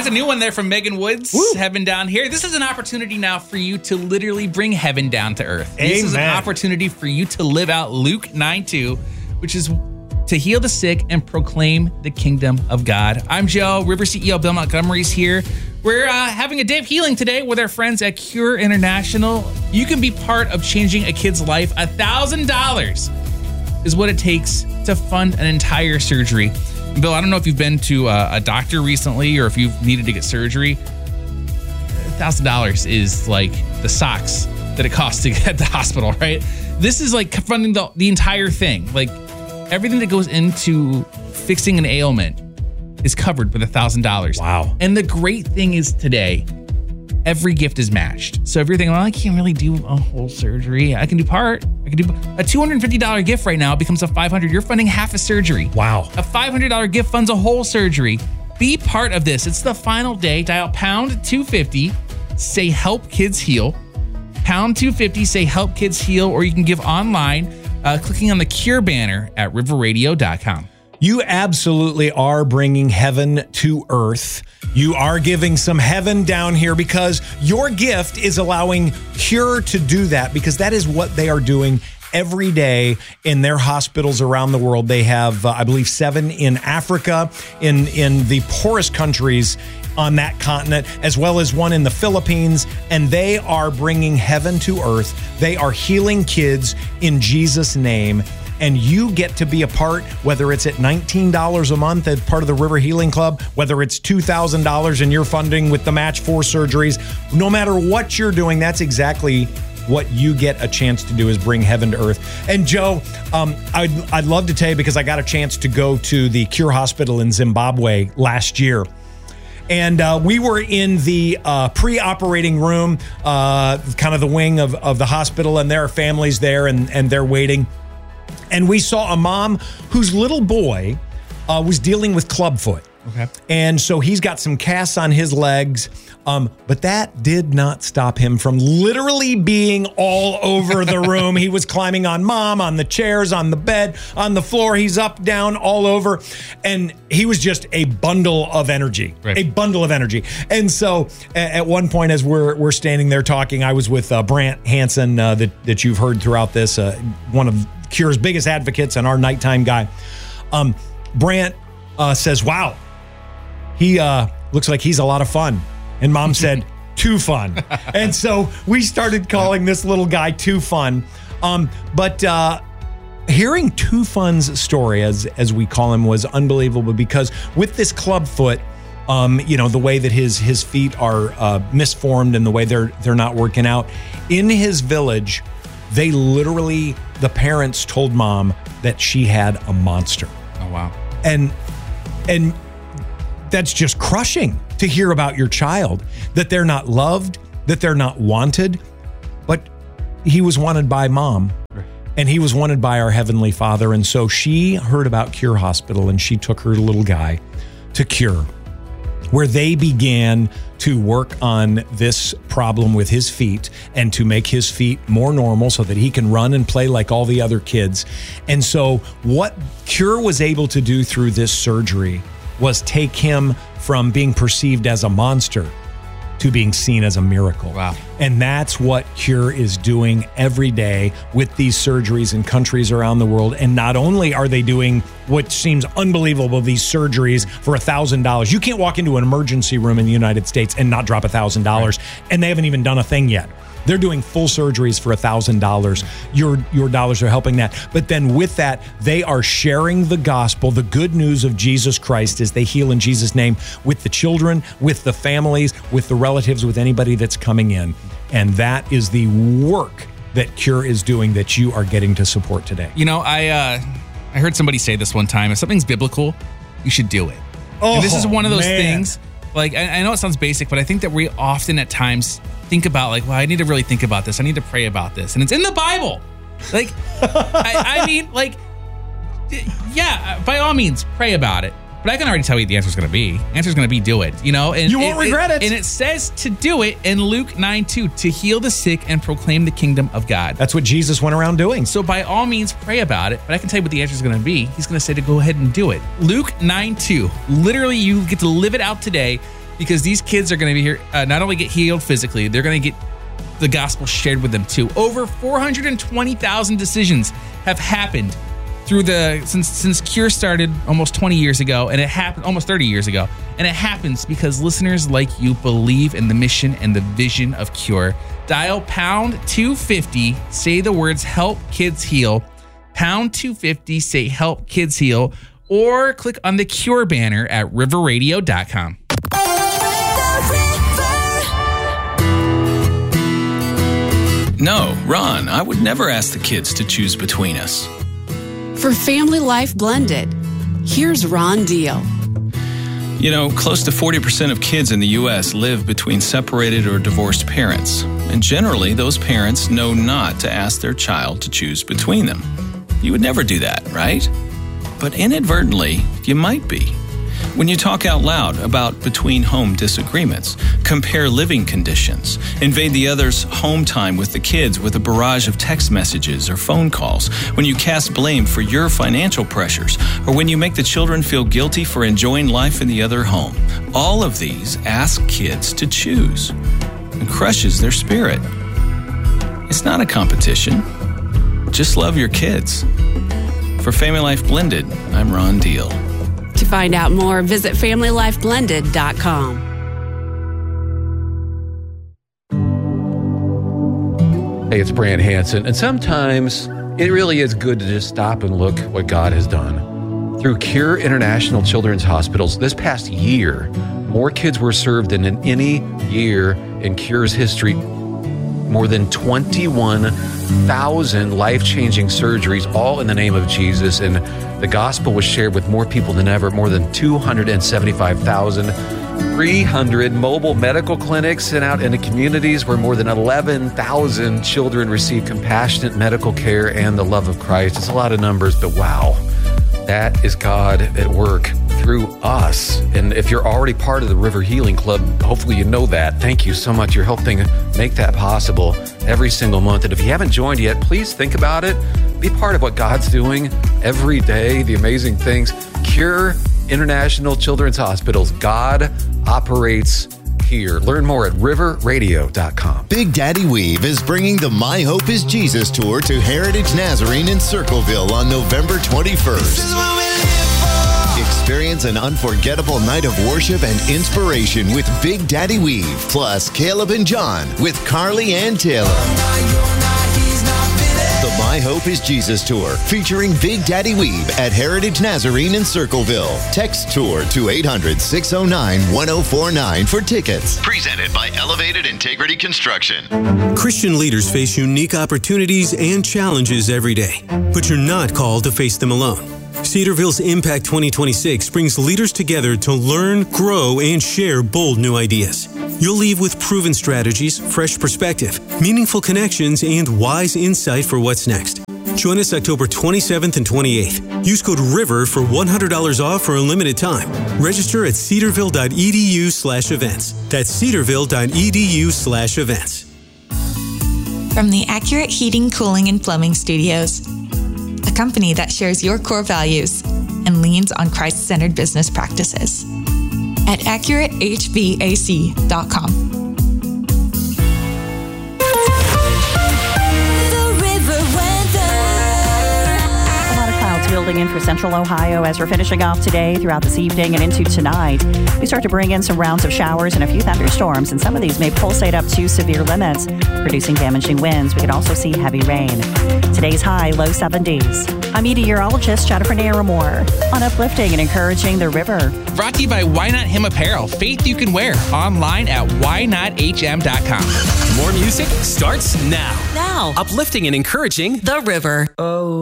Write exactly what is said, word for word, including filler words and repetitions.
That's a new one there from Megan Woods, Woo. Heaven Down Here. This is an opportunity now for you to literally bring heaven down to earth. Amen. This is an opportunity for you to live out Luke nine two, which is to heal the sick and proclaim the kingdom of God. I'm Joe. River C E O Bill Montgomery's here. We're uh, having a day of healing today with our friends at Cure International. You can be part of changing a kid's life. one thousand dollars is what it takes to fund an entire surgery. Bill, I don't know if you've been to a, a doctor recently or if you've needed to get surgery. one thousand dollars is like the socks that it costs to get at the hospital, right? This is like funding the, the entire thing. Like everything that goes into fixing an ailment is covered with one thousand dollars. Wow. And the great thing is today, every gift is matched. So if you're thinking, well, I can't really do a whole surgery, I can do part. I can do a two hundred fifty dollars gift right now becomes a five hundred dollars. You're funding half a surgery. Wow. A five hundred dollars gift funds a whole surgery. Be part of this. It's the final day. Dial pound two fifty, say help kids heal. Pound two fifty, say help kids heal, or you can give online uh, clicking on the Cure banner at river radio dot com. You absolutely are bringing heaven to earth. You are giving some heaven down here because your gift is allowing Cure to do that, because that is what they are doing every day in their hospitals around the world. They have, uh, I believe, seven in Africa, in, in the poorest countries on that continent, as well as one in the Philippines, and they are bringing heaven to earth. They are healing kids in Jesus' name. And you get to be a part, whether it's at nineteen dollars a month as part of the River Healing Club, whether it's two thousand dollars and you're funding with the match for surgeries. No matter what you're doing, that's exactly what you get a chance to do, is bring heaven to earth. And Joe, um, I'd, I'd love to tell you, because I got a chance to go to the Cure Hospital in Zimbabwe last year. And uh, we were in the uh, pre-operating room, uh, kind of the wing of, of the hospital, and there are families there, and, and they're waiting. And we saw a mom whose little boy uh, was dealing with clubfoot. Okay. And so he's got some casts on his legs. Um, but that did not stop him from literally being all over the room. He was climbing on mom, on the chairs, on the bed, on the floor. He's up, down, all over. And he was just a bundle of energy, right. a bundle of energy. And so at one point, as we're we're standing there talking, I was with uh, Brant Hansen, uh, that, that you've heard throughout this, uh, one of Cure's biggest advocates and our nighttime guy. Um, Brant uh, says, wow, he uh, looks like he's a lot of fun. And mom said, too fun. And so we started calling this little guy Too Fun. Um, but uh, hearing Too Fun's story, as as we call him, was unbelievable, because with this club foot, um, you know, the way that his his feet are uh, misformed and the way they're they're not working out, in his village, they literally, the parents told mom that she had a monster. Oh, wow. And and that's just crushing to hear about your child, that they're not loved, that they're not wanted. But he was wanted by mom, and he was wanted by our Heavenly Father. And so she heard about Cure Hospital, and she took her little guy to Cure, where they began to work on this problem with his feet and to make his feet more normal so that he can run and play like all the other kids. And so what Cure was able to do through this surgery was take him from being perceived as a monster to being seen as a miracle. Wow. And that's what Cure is doing every day with these surgeries in countries around the world. And not only are they doing what seems unbelievable, these surgeries for one thousand dollars. You can't walk into an emergency room in the United States and not drop one thousand dollars. Right. And they haven't even done a thing yet. They're doing full surgeries for one thousand dollars. Your your dollars are helping that. But then with that, they are sharing the gospel, the good news of Jesus Christ, as they heal in Jesus' name, with the children, with the families, with the relatives, with anybody that's coming in. And that is the work that Cure is doing that you are getting to support today. You know, I uh, I heard somebody say this one time: if something's biblical, you should do it. Oh, and this is one of those man. things. Like, I, I know it sounds basic, but I think that we often at times think about, like, well, I need to really think about this. I need to pray about this. And it's in the Bible. Like, I, I mean, like, yeah, by all means, pray about it. But I can already tell you the answer's going to be. The answer's going to be do it, you know? And you won't it, regret it. And it says to do it in Luke nine two, to heal the sick and proclaim the kingdom of God. That's what Jesus went around doing. So by all means, pray about it. But I can tell you what the answer's going to be. He's going to say to go ahead and do it. Luke nine two. Literally, you get to live it out today. because these kids are going to be here, uh, not only get healed physically, they're going to get the gospel shared with them too. Over four hundred twenty thousand decisions have happened through the since since Cure started almost twenty years ago, and it happened almost thirty years ago, and it happens because listeners like you believe in the mission and the vision of Cure. Dial pound two fifty, say the words "Help Kids Heal," pound two fifty, say "Help Kids Heal," or click on the Cure banner at river radio dot com. No, Ron, I would never ask the kids to choose between us. For Family Life Blended, here's Ron Deal. You know, close to forty percent of kids in the U S live between separated or divorced parents. And generally, those parents know not to ask their child to choose between them. You would never do that, right? But inadvertently, you might be. When you talk out loud about between-home disagreements, compare living conditions, invade the other's home time with the kids with a barrage of text messages or phone calls, when you cast blame for your financial pressures, or when you make the children feel guilty for enjoying life in the other home, all of these ask kids to choose and crushes their spirit. It's not a competition. Just love your kids. For Family Life Blended, I'm Ron Deal. To find out more, visit family life blended dot com. Hey, it's Brant Hansen, and sometimes it really is good to just stop and look what God has done. Through Cure International Children's Hospitals, this past year, more kids were served than in any year in Cure's history. More than twenty-one thousand life-changing surgeries, all in the name of Jesus, and the gospel was shared with more people than ever. More than two hundred seventy-five thousand three hundred mobile medical clinics sent out into communities where more than eleven thousand children receive compassionate medical care and the love of Christ. It's a lot of numbers, but wow, that is God at work through us. And if you're already part of the River Healing Club, hopefully you know that. Thank you so much. You're helping make that possible every single month. And if you haven't joined yet, please think about it. Be part of what God's doing every day, the amazing things. Cure International Children's Hospitals. God operates here. Learn more at river radio dot com. Big Daddy Weave is bringing the My Hope is Jesus tour to Heritage Nazarene in Circleville on November twenty-first. Experience an unforgettable night of worship and inspiration with Big Daddy Weave, plus Caleb and John with Carly and Taylor. The My Hope is Jesus Tour, featuring Big Daddy Weave at Heritage Nazarene in Circleville. Text tour to eight hundred, six oh nine, one oh four nine for tickets. Presented by Elevated Integrity Construction. Christian leaders face unique opportunities and challenges every day, but you're not called to face them alone. Cedarville's Impact twenty twenty-six brings leaders together to learn, grow, and share bold new ideas. You'll leave with proven strategies, fresh perspective, meaningful connections, and wise insight for what's next. Join us October twenty-seventh and twenty-eighth. Use code RIVER for one hundred dollars off for a limited time. Register at cedarville.edu slash events. That's cedarville.edu slash events. From the Accurate Heating, Cooling, and Plumbing Studios, a company that shares your core values and leans on Christ-centered business practices. At accurate h v a c dot com. Building in for Central Ohio as we're finishing off today, throughout this evening, and into tonight. We start to bring in some rounds of showers and a few thunderstorms, and some of these may pulsate up to severe limits, producing damaging winds. We can also see heavy rain. Today's high, low seventies. I'm meteorologist Jennifer Naramore on Uplifting and Encouraging the River. Brought to you by Why Not Him Apparel. Faith you can wear. Online at why not h m dot com. More music starts now. Now. Uplifting and Encouraging the River. Oh.